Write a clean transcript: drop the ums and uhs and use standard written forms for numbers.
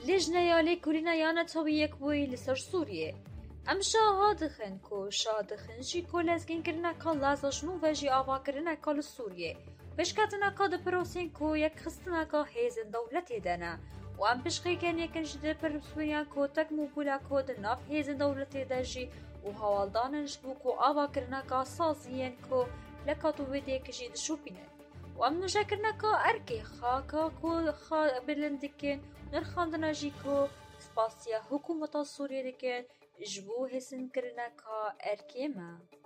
لجنه یا لکولینا یا نتویک بوی لسر سوریه ام شاها دخن کو شا دخن جی کو لزگین کرنا کال لازشنو و جی آوا کرنا کال سوریه بشکتنا کاد پروسین کو یک خستنا کا هیزن دولت دنا و ام بشقی کن یکن جده پرسویان کو تک موبولا کو دناف هیزن دولت دجی و حوالدانش بو کو آوا کرنا کا سازین کو لکاتو ویدی کجی دشو بینن و ام نجا کرنا کا ارکی خاکا کو خا بلندکن نرخاندنا جی کو سپاسیا حکومتا سوریه دکن جبو هسن کرنا کا ارکی ما